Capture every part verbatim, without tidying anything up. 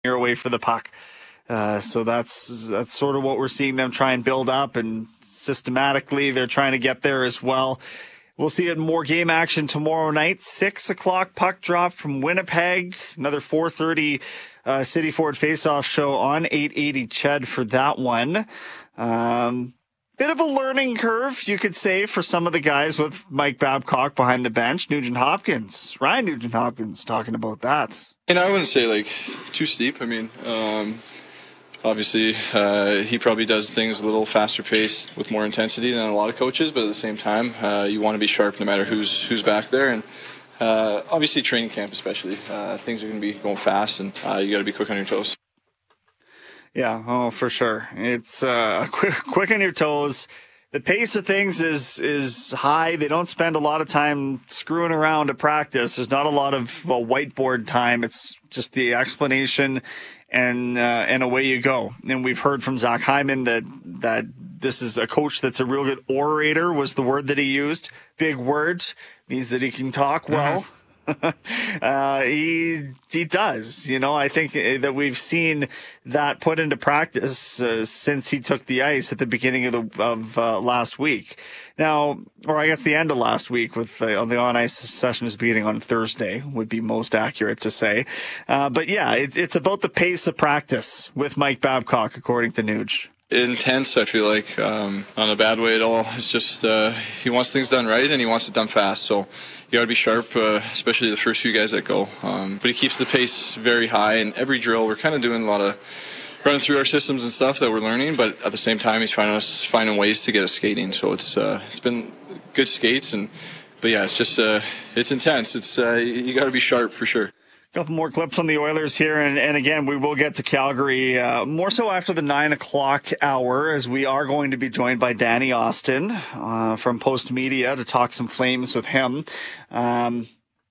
you're away for the puck. Uh, so that's that's sort of what we're seeing them try and build up, and systematically they're trying to get there as well. We'll see it in more game action tomorrow night. Six o'clock puck drop from Winnipeg. Another four thirty uh, City Ford Faceoff show on eight eighty C H E D for that one. Um, bit of a learning curve, you could say, for some of the guys with Mike Babcock behind the bench. Nugent Hopkins, Ryan Nugent Hopkins, talking about that. And I wouldn't say like too steep. I mean, um, obviously uh, he probably does things a little faster pace with more intensity than a lot of coaches, but at the same time, uh, you want to be sharp no matter who's who's back there. And uh, obviously training camp especially, uh, things are going to be going fast, and uh, you got to be quick on your toes. Yeah, oh, for sure. It's uh, quick, quick on your toes. The pace of things is is high. They don't spend a lot of time screwing around at practice. There's not a lot of uh, whiteboard time. It's just the explanation, and uh, and away you go. And we've heard from Zach Hyman that that this is a coach that's a real good orator, was the word that he used. Big word. Means that he can talk well. Mm-hmm. uh, he he does. You know, I think that we've seen that put into practice uh, since he took the ice at the beginning of the of uh, last week. Now, or I guess the end of last week, with uh, the on ice sessions beginning on Thursday, would be most accurate to say. Uh, but yeah, it, it's about the pace of practice with Mike Babcock, according to Nuge. Intense, I feel like, um, not in a bad way at all. It's just uh, he wants things done right, and he wants it done fast. So you got to be sharp, uh, especially the first few guys that go. Um, but he keeps the pace very high, and every drill we're kind of doing a lot of running through our systems and stuff that we're learning. But at the same time, he's finding us finding ways to get us skating. So it's uh, it's been good skates, and but yeah, it's just uh, it's intense. It's uh, you got to be sharp for sure. Couple more clips on the Oilers here, and, and again, we will get to Calgary uh, more so after the nine o'clock hour, as we are going to be joined by Danny Austin uh, from Post Media to talk some Flames with him. Um,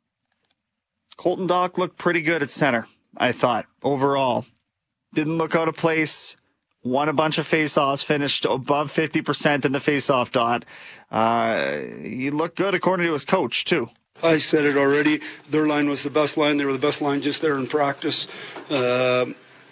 Colton Dach looked pretty good at center, I thought, overall. Didn't look out of place. Won a bunch of faceoffs, finished above fifty percent in the faceoff dot. Uh, he looked good according to his coach, too. I said it already. Their line was the best line. They were the best line just there in practice. Uh,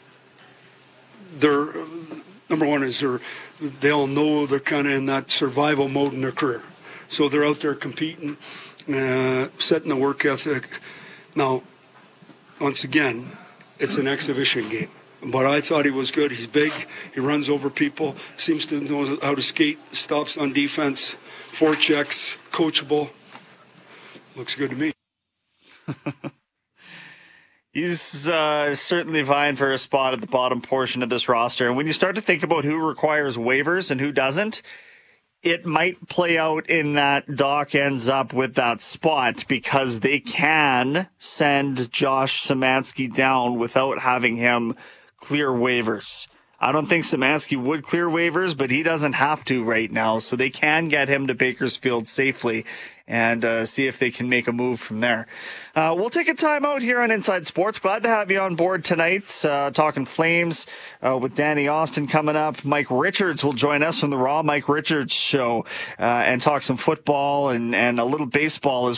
they're, number one is they're, they all know they're kind of in that survival mode in their career. So they're out there competing, uh, setting the work ethic. Now, once again, it's an exhibition game. But I thought he was good. He's big. He runs over people. Seems to know how to skate. Stops on defense. Forechecks. Coachable. Looks good to me. He's uh, certainly vying for a spot at the bottom portion of this roster. And when you start to think about who requires waivers and who doesn't, it might play out in that Dach ends up with that spot, because they can send Josh Szymanski down without having him clear waivers. I don't think Szymanski would clear waivers, but he doesn't have to right now. So they can get him to Bakersfield safely and uh, see if they can make a move from there. Uh, we'll take a time out here on Inside Sports. Glad to have you on board tonight, uh, talking Flames uh, with Danny Austin coming up. Mike Richards will join us from the Raw Mike Richards Show uh, and talk some football and, and a little baseball as well.